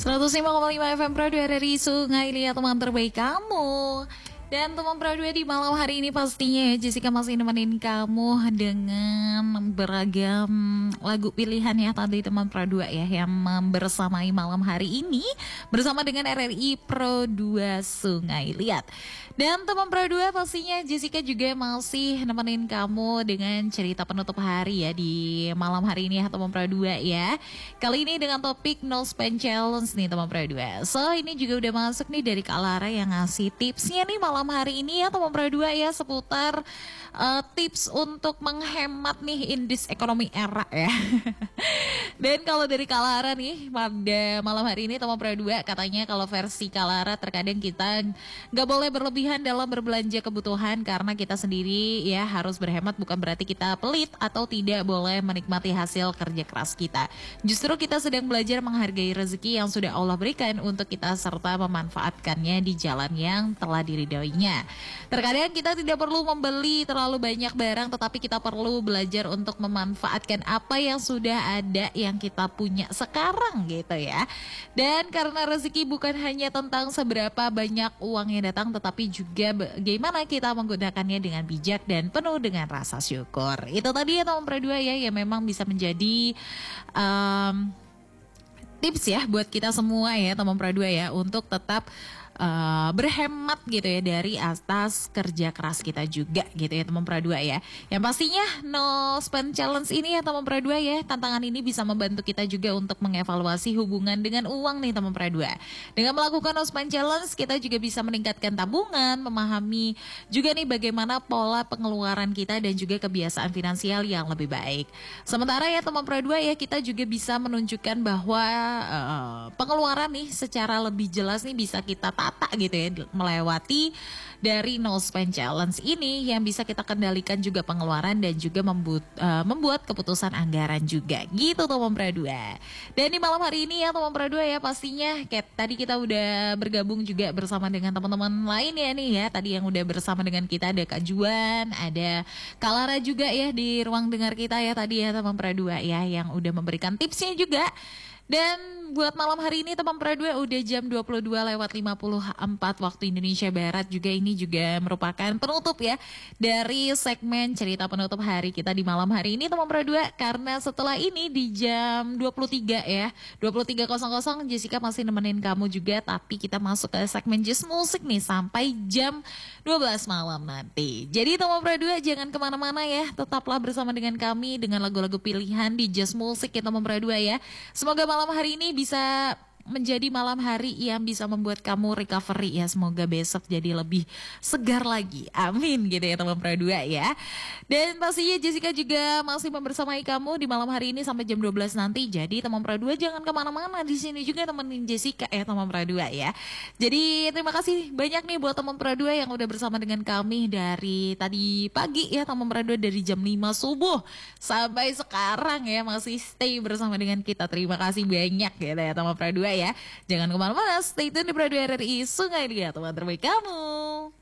105,5 FM Pro 2 dari Sungai Liat, teman terbaik kamu. Dan teman Pro 2 di malam hari ini pastinya Jessica masih nemenin kamu dengan beragam lagu pilihan ya tadi teman Pro 2 ya, yang bersamai malam hari ini bersama dengan RRI Pro 2 Sungai Liat. Dan teman Pro 2 pastinya Jessica juga masih nemenin kamu dengan cerita penutup hari ya di malam hari ini ya teman Pro 2 ya. Kali ini dengan topik No Spend Challenge nih teman Pro 2. So ini juga udah masuk nih dari Kak Lara yang ngasih tipsnya nih malam hari ini ya teman Pro 2 ya, seputar tips untuk menghemat nih in this economy era ya. Dan kalau dari Kak Lara nih pada malam hari ini teman Pro 2 katanya kalau versi Kak Lara terkadang kita nggak boleh berlebihan dalam berbelanja kebutuhan karena kita sendiri ya harus berhemat, bukan berarti kita pelit atau tidak boleh menikmati hasil kerja keras kita. Justru kita sedang belajar menghargai rezeki yang sudah Allah berikan untuk kita serta memanfaatkannya di jalan yang telah diridhoinya. Terkadang kita tidak perlu membeli terlalu banyak barang, tetapi kita perlu belajar untuk memanfaatkan apa yang sudah ada yang kita punya sekarang gitu ya. Dan karena rezeki bukan hanya tentang seberapa banyak uang yang datang, tetapi juga bagaimana kita menggunakannya dengan bijak dan penuh dengan rasa syukur. Itu tadi ya teman Pro 2 ya, yang memang bisa menjadi tips ya buat kita semua ya teman Pro 2 ya, untuk tetap berhemat gitu ya dari atas kerja keras kita juga gitu ya teman Pro 2 ya. Yang pastinya No Spend Challenge ini ya teman Pro 2 ya, tantangan ini bisa membantu kita juga untuk mengevaluasi hubungan dengan uang nih teman Pro 2. Dengan melakukan No Spend Challenge kita juga bisa meningkatkan tabungan, memahami juga nih bagaimana pola pengeluaran kita dan juga kebiasaan finansial yang lebih baik. Sementara ya teman Pro 2 ya, kita juga bisa menunjukkan bahwa pengeluaran nih secara lebih jelas nih bisa kita tata gitu ya, melewati dari No Spend Challenge ini yang bisa kita kendalikan juga pengeluaran dan juga membuat keputusan anggaran juga gitu teman Pro 2. Dan di malam hari ini ya teman Pro 2 ya, pastinya kayak tadi kita udah bergabung juga bersama dengan teman-teman lain ya nih ya. Tadi yang udah bersama dengan kita ada Kak Juan, ada Kak Lara juga ya di ruang dengar kita ya tadi ya teman Pro 2 ya, yang udah memberikan tipsnya juga. Dan buat malam hari ini teman Pro 2 udah jam 22:54 waktu Indonesia Barat juga, ini juga merupakan penutup ya dari segmen cerita penutup hari kita di malam hari ini teman Pro 2. Karena setelah ini di jam 23 ya 23.00 Jessica masih nemenin kamu juga, tapi kita masuk ke segmen Just Musik nih sampai jam 12 malam nanti. Jadi teman Pro 2 jangan kemana-mana ya, tetaplah bersama dengan kami dengan lagu-lagu pilihan di Just Musik ya teman Pro 2 ya. Semoga malam hari ini bisa menjadi malam hari yang bisa membuat kamu recovery ya. Semoga besok jadi lebih segar lagi. Amin gitu ya teman Pro 2 ya. Dan pastinya Jessica juga masih membersamai kamu di malam hari ini sampai jam 12 nanti. Jadi teman Pro 2 jangan kemana-mana, di sini juga temenin Jessica ya teman Pro 2 ya. Jadi terima kasih banyak nih buat teman Pro 2 yang udah bersama dengan kami dari tadi pagi ya teman Pro 2, dari jam 5 subuh sampai sekarang ya masih stay bersama dengan kita. Terima kasih banyak ya teman Pro 2 ya. Jangan kemana-mana, stay tune di Pro 2 RRI Sungai Liat, teman terbaik kamu.